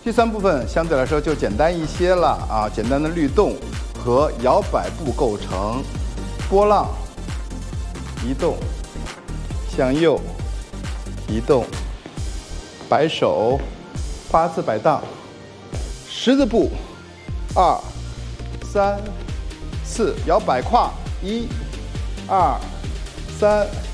第3部分相对来说就简单一些了啊，简单的律动和摇摆步构成，波浪移动，向右移动，摆手，8字摆荡，10字步，2、3、4，摇摆胯，1、2、3。